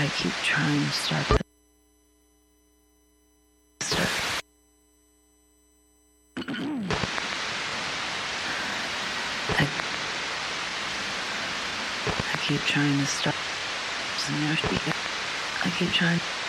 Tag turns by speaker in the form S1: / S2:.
S1: I keep trying to start the I keep trying to stop. I keep trying.